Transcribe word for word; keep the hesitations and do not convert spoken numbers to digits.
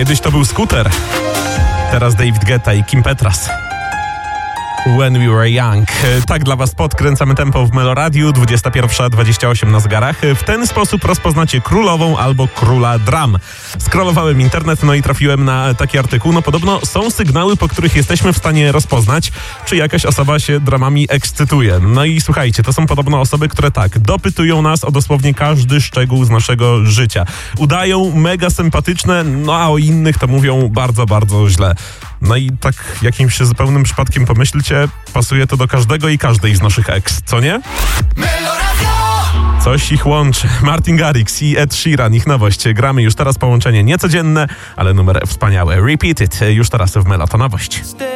Kiedyś to był Scooter, teraz David Guetta i Kim Petras. When We Were Young. Tak dla was podkręcamy tempo w Meloradiu, dwudziesta pierwsza dwadzieścia osiem na zegarach. W ten sposób rozpoznacie królową albo króla dram. Scrollowałem internet, no i trafiłem na taki artykuł. No podobno są sygnały, po których jesteśmy w stanie rozpoznać, czy jakaś osoba się dramami ekscytuje. No i słuchajcie, to są podobno osoby, które tak, dopytują nas o dosłownie każdy szczegół z naszego życia. Udają mega sympatyczne, no a o innych to mówią bardzo, bardzo źle. No i tak jakimś zupełnym przypadkiem pomyślcie, pasuje to do każdego i każdej z naszych ex, co nie? Coś ich łączy. Martin Garrix i Ed Sheeran, ich nowość. Gramy już teraz połączenie niecodzienne, ale numer wspaniały. Repeat It, już teraz w Melo, to nowość.